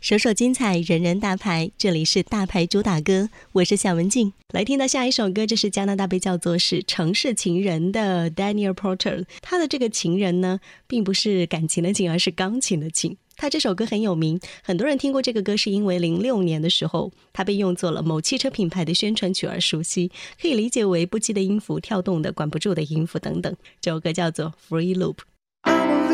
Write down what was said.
首首精彩，人人大牌，这里是大牌主打歌，我是夏文静。来听到下一首歌，这是加拿大被叫做是城市情人的 Daniel Porter。 他的这个情人呢，并不是感情的情，而是钢琴的琴。他这首歌很有名，很多人听过这个歌是因为06年的时候他被用作了某汽车品牌的宣传曲而熟悉，可以理解为不羁的音符，跳动的管不住的音符等等。这首歌叫做 Free Loop。